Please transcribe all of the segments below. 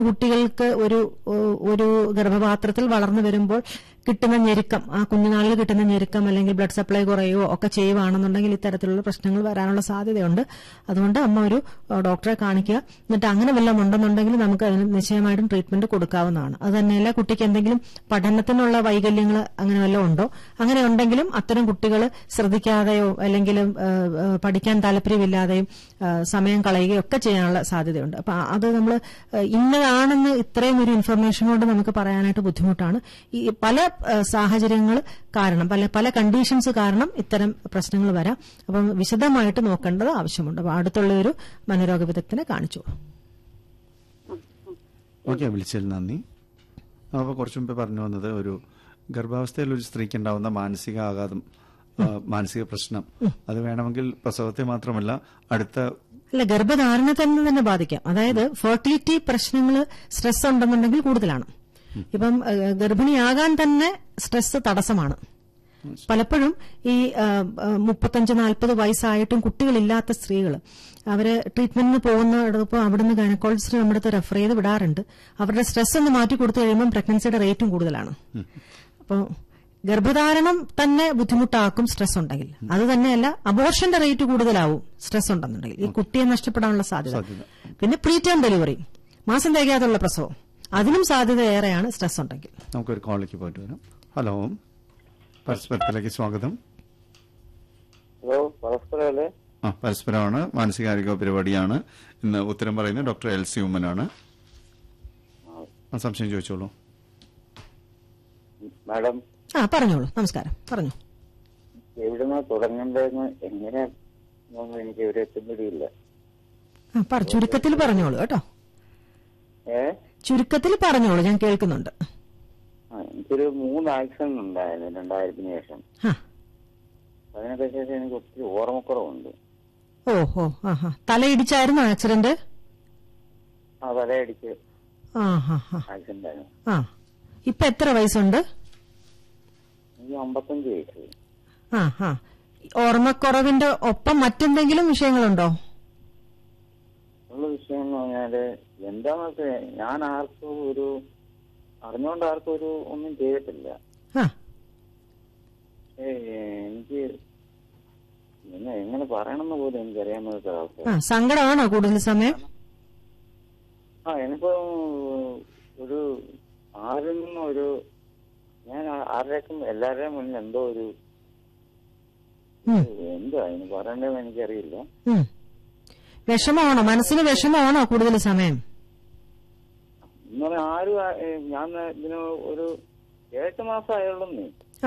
കുട്ടികൾക്ക് ഒരു ഗർഭപാത്രത്തിൽ വളർന്നു വരുമ്പോൾ കിട്ടുന്ന ഞെരുക്കം, ആ കുഞ്ഞുനാളിൽ കിട്ടുന്ന ഞെരുക്കം അല്ലെങ്കിൽ ബ്ലഡ് സപ്ലൈ കുറയുകയോ ഒക്കെ ചെയ്യുവാണെന്നുണ്ടെങ്കിൽ ഇത്തരത്തിലുള്ള പ്രശ്നങ്ങൾ വരാനുള്ള സാധ്യതയുണ്ട്. അതുകൊണ്ട് അമ്മ ഒരു ഡോക്ടറെ കാണിക്കുക. എന്നിട്ട് അങ്ങനെ വല്ലതും ഉണ്ടെന്നുണ്ടെങ്കിൽ നമുക്ക് അതിന് നിശ്ചയമായിട്ടും ട്രീറ്റ്മെന്റ് കൊടുക്കാവുന്നതാണ്. അത് തന്നെയല്ല, കുട്ടിക്ക് എന്തെങ്കിലും പഠനത്തിനുള്ള വൈകല്യങ്ങൾ അങ്ങനെ വല്ലതും ഉണ്ടോ, അങ്ങനെ ഉണ്ടെങ്കിലും അത്തരം കുട്ടികൾ ശ്രദ്ധിക്കാതെയോ അല്ലെങ്കിൽ പഠിക്കാൻ താല്പര്യമില്ലാതെയും സമയം കളയുകയോ ഒക്കെ ചെയ്യാനുള്ള സാധ്യതയുണ്ട്. അപ്പൊ അത് നമ്മൾ ഇന്നതാണെന്ന് ഇത്രയും ഒരു ഇൻഫർമേഷൻ കൊണ്ട് നമുക്ക് പറയാനായിട്ട് ബുദ്ധിമുട്ടാണ്. ഈ പല സാഹചര്യങ്ങൾ കാരണം, പല കണ്ടീഷൻസ് കാരണം ഇത്തരം പ്രശ്നങ്ങൾ വരാം. അപ്പം വിശദമായിട്ട് നോക്കേണ്ടത് ആവശ്യമുണ്ട്. അപ്പൊ അടുത്തുള്ള ഒരു മനോരോഗ വിദഗ്ധനെ കാണിച്ചു. ഓക്കെ, വിളിച്ചതിൽ നന്ദി. അപ്പോൾ കുറച്ചു മുമ്പ് പറഞ്ഞു വന്നത് ഒരു ഗർഭാവസ്ഥയിൽ ഒരു സ്ത്രീക്ക് ഉണ്ടാവുന്ന മാനസിക ആഘാതം, മാനസിക പ്രശ്നം, അത് വേണമെങ്കിൽ പ്രസവത്തെ മാത്രമല്ല അല്ല ഗർഭധാരണ തന്നെ ബാധിക്കാം. അതായത് ഫെർട്ടിലിറ്റി പ്രശ്നങ്ങൾ, സ്ട്രെസ് ഉണ്ടെന്നുണ്ടെങ്കിൽ കൂടുതലാണ്. ഇപ്പം ഗർഭിണിയാകാൻ തന്നെ സ്ട്രെസ് തടസ്സമാണ്. പലപ്പോഴും ഈ 35-40 വയസ്സായിട്ടും കുട്ടികളില്ലാത്ത സ്ത്രീകൾ അവര് ട്രീറ്റ്മെന്റിന് പോകുന്നിടപ്പോൾ അവിടുന്ന് ഗൈനക്കോളജിസ്റ്റ് നമ്മുടെ അടുത്ത് റെഫർ ചെയ്ത് വിടാറുണ്ട്. അവരുടെ സ്ട്രെസ് ഒന്ന് മാറ്റി കൊടുത്തു കഴിയുമ്പോൾ പ്രഗ്നൻസിയുടെ റേറ്റും കൂടുതലാണ്. അപ്പോൾ ഗർഭധാരണം തന്നെ ബുദ്ധിമുട്ടാക്കും സ്ട്രെസ് ഉണ്ടെങ്കിൽ. അത് തന്നെയല്ല, അബോർഷന്റെ റേറ്റ് കൂടുതലാവും സ്ട്രെസ് ഉണ്ടെന്നുണ്ടെങ്കിൽ, ഈ കുട്ടിയെ നഷ്ടപ്പെടാനുള്ള സാധ്യത. പിന്നെ പ്രീടേം ഡെലിവറി, മാസം തികയാതുള്ള പ്രസവം, അതിനും സാധ്യത ഏറെയാണ് സ്ട്രെസ് ഉണ്ടെങ്കിൽ. നമുക്കൊരു കോളിലേക്ക് പോയിട്ട് വരാം. ഹലോ, പരസ്പരത്തിലേക്ക് സ്വാഗതം. ഹലോ, പരസ്പരമല്ലേ? പരസ്പരമാണ്. മാനസികാരോഗ്യ പരിപാടിയാണ്. ഇന്ന് ഉത്തരം പറയുന്നത് ഡോക്ടർ എൽസി ഉമ്മനാണ്. സംശയം ചോദിച്ചോളൂ മാഡം. പറഞ്ഞോളൂ. നമസ്കാരം, പറഞ്ഞു. എവിടുന്ന് തുടങ്ങേണ്ടതെന്ന് എങ്ങനെയാണെന്ന് എനിക്ക് ഒരു എത്തുപിടിയില്ല. ചുരുക്കത്തിൽ പറഞ്ഞോളൂ കേട്ടോ. ചുരുക്കത്തിൽ പറഞ്ഞോളൂ, ഞാൻ കേൾക്കുന്നുണ്ട്. എനിക്കൊരു 3 ആക്സിഡന്റ് ഉണ്ടായിരുന്നു 2000-ന് ശേഷം. അതിനൊക്കെ ശേഷം എനിക്ക് ഒത്തിരി ഓർമ്മക്കുറവുണ്ട്. ഓഹോ, തലയിടിച്ചായിരുന്നു ആക്സിഡന്റ്? തലയടിച്ച് ആക്സിഡന്റ് ആയിരുന്നു. ഇപ്പൊ എത്ര വയസ്സുണ്ട്? എനിക്ക് 55 വയസ്സ്. ഓർമ്മക്കുറവിന്റെ ഒപ്പം മറ്റെന്തെങ്കിലും വിഷയങ്ങളുണ്ടോ? ഉള്ള വിഷയം എന്ന് പറഞ്ഞാല് എന്താണെന്ന് ഞാൻ ആർക്കും അറിഞ്ഞുകൊണ്ട് ആർക്കും ഒന്നും ചെയ്തിട്ടില്ല. എനിക്ക് എങ്ങനെ പറയണമെന്ന് പോലും എനിക്കറിയാൻ പറ്റാത്ത സങ്കടമാണോ കൂടുതൽ സമയം? എനിപ്പോ ആരിൽ നിന്നും ഞാൻ ആരുടെയൊക്കെ എല്ലാവരുടെയും മുന്നിൽ എന്തോ എന്താ അതിന് പറയണ്ടെന്ന് എനിക്കറിയില്ല. വിഷമമാണോ, മനസ്സിന് വിഷമമാണോ കൂടുതൽ സമയം? എന്ന് പറഞ്ഞാൽ ആരും ഞാൻ ഇതിന് 7 മാസം ആയുള്ളൂ.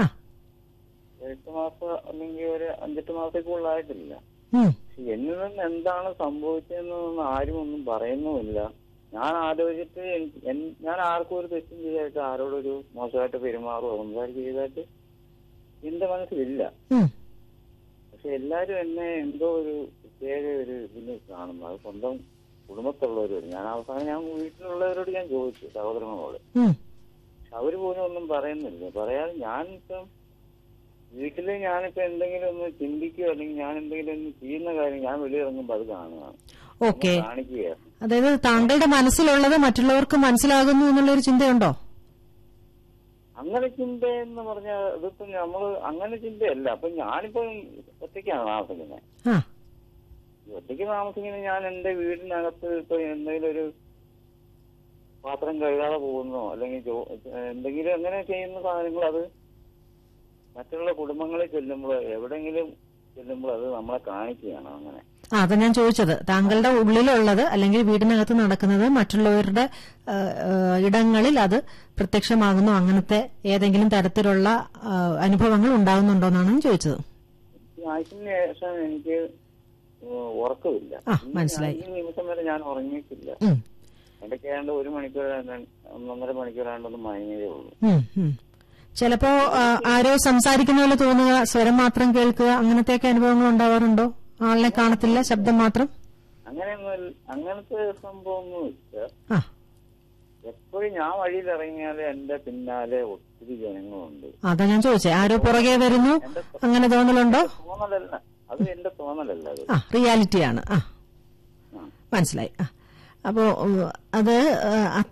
8 മാസം അല്ലെങ്കിൽ 5-8 മാസത്തിൽ കൂടുതലായിട്ടില്ല. എന്നിൽ നിന്ന് എന്താണ് സംഭവിച്ചതെന്നൊന്നും ആരും ഒന്നും പറയുന്നുമില്ല. ഞാൻ ആലോചിച്ചിട്ട് ഞാൻ ആർക്കും ഒരു തെറ്റും ചെയ്തായിട്ട് ആരോടൊരു മോശമായിട്ട് പെരുമാറുമോ സംസാരിച്ച് ചെയ്തായിട്ട് എന്റെ മനസ്സിലില്ല. പക്ഷെ എല്ലാരും എന്നെ എന്തോ ഒരു പ്രത്യേക ഇതിന് കാണുന്നു. അത് സ്വന്തം കുടുംബത്തുള്ളവരോട് ഞാൻ വീട്ടിലുള്ളവരോട് ഞാൻ ചോദിച്ചു, സഹോദരങ്ങളോട്. പക്ഷെ അവര് പോലും ഒന്നും പറയുന്നില്ല. പറയാതെ ഞാനിപ്പം വീട്ടില് ഞാനിപ്പോ എന്തെങ്കിലും ഒന്ന് ചിന്തിക്കുകയോ അല്ലെങ്കിൽ ഞാൻ എന്തെങ്കിലും ഒന്ന് ചെയ്യുന്ന കാര്യം ഞാൻ വെളിയിറങ്ങുമ്പോൾ അത് കാണുകയാണ്, കാണിക്കുകയാണ്. അതായത് താങ്കളുടെ മനസ്സിലുള്ളത് മറ്റുള്ളവർക്ക് മനസ്സിലാകുന്നു എന്നുള്ളൊരു ചിന്തയുണ്ടോ? അങ്ങനെ ചിന്തയെന്ന് പറഞ്ഞാൽ ഇതിപ്പോ നമ്മള് അങ്ങനെ ചിന്തയല്ല. അപ്പൊ ഞാനിപ്പോ ഒറ്റയ്ക്കാണ് താമസിക്കുന്നത്. ഒറ്റയ്ക്ക് താമസിക്കുന്നത് ഞാൻ എന്റെ വീടിനകത്ത് ഇപ്പൊ എന്തെങ്കിലും ഒരു പാത്രം കഴുകാതെ പോകുന്നോ അല്ലെങ്കിൽ എന്തെങ്കിലും അങ്ങനെ ചെയ്യുന്ന സാധനങ്ങൾ അത് മറ്റുള്ള കുടുംബങ്ങളിൽ ചെല്ലുമ്പോൾ എവിടെങ്കിലും ചെല്ലുമ്പോൾ അത് നമ്മളെ കാണിക്കുകയാണ്. അങ്ങനെ അതാ ഞാൻ ചോദിച്ചത്. താങ്കളുടെ ഉള്ളിലുള്ളത് അല്ലെങ്കിൽ വീടിനകത്ത് നടക്കുന്നത് മറ്റുള്ളവരുടെ ഇടങ്ങളിൽ അത് പ്രത്യക്ഷമാകുന്നു, അങ്ങനത്തെ ഏതെങ്കിലും തരത്തിലുള്ള അനുഭവങ്ങൾ ഉണ്ടാകുന്നുണ്ടോന്നാണ് ഞാൻ ചോദിച്ചത്. ആഴ്ചയ്ക്ക് ശേഷം എനിക്ക് ഉറക്കമില്ല. മനസ്സിലായി. ഈ നിമിഷം വരെ ഞാൻ ഉറങ്ങിയിട്ടില്ല. ഇടയ്ക്ക് ഏതാണ്ട് 1 മണിക്കൂർ 1.5 മണിക്കൂറാണ്ടൊന്നും മയങ്ങിയതേ ഉള്ളൂ. ചിലപ്പോ ആരോ സംസാരിക്കുന്ന പോലെ തോന്നുക, സ്വരം മാത്രം കേൾക്കുക, അങ്ങനത്തെയൊക്കെ അനുഭവങ്ങൾ ഉണ്ടാവാറുണ്ടോ? ആളിനെ കാണത്തില്ല, ശബ്ദം മാത്രം? അങ്ങനത്തെ സംഭവമൊന്നും ഇല്ല. എപ്പോഴും ഞാൻ വഴിയിൽ ഇറങ്ങിയാല് എന്റെ പിന്നാലെ ഒത്തിരി ജനങ്ങളുണ്ട്. അതാ ഞാൻ ചോദിച്ചേ, ആരോ പുറകെ വരുന്നു, അങ്ങനെ തോന്നലുണ്ടോ? തോന്നലല്ല, അത് എന്റെ തോന്നലല്ല, അത് റിയാലിറ്റിയാണ്. മനസ്സിലായി. അപ്പോ അത്